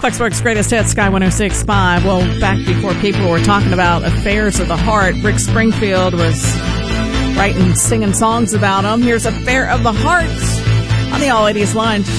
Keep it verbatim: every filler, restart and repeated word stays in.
Flexiburg's Greatest Hits, Sky one oh six point five. Well, back before people were talking about affairs of the heart, Rick Springfield was writing, singing songs about them. Here's Affair of the Heart on the All eighties Lunch.